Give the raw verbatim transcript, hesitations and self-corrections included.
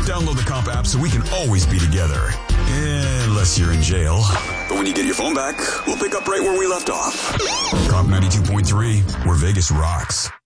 Download the Comp app so we can always be together. Unless you're in jail. But when you get your phone back, we'll pick up right where we left off. Comp ninety-two point three, where Vegas rocks.